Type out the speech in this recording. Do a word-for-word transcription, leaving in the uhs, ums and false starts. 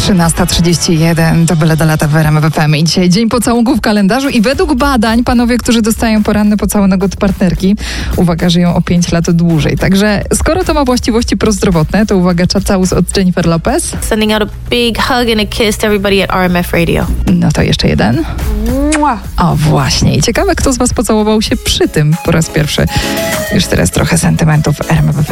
trzynasta trzydzieści jeden to byle do lata w R M F F M. I dzisiaj dzień pocałunku w kalendarzu i według badań panowie, którzy dostają poranny pocałunek od partnerki, uwaga, żyją o pięć lat dłużej. Także skoro to ma właściwości prozdrowotne, to uwaga, czacałus od Jennifer Lopez. Sending out a big hug and a kiss to everybody at R M F Radio. No to jeszcze jeden. Mua. O właśnie. I ciekawe, kto z was pocałował się przy tym po raz pierwszy. Już teraz trochę sentymentów w R M F F M.